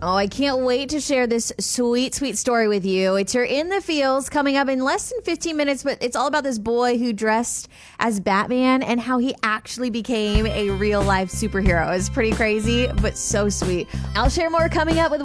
Oh, I can't wait to share this sweet, sweet story with you. It's your In the Feels coming up in less than 15 minutes, but it's all about this boy who dressed as Batman and how he actually became a real life superhero. It's pretty crazy, but so sweet. I'll share more coming up with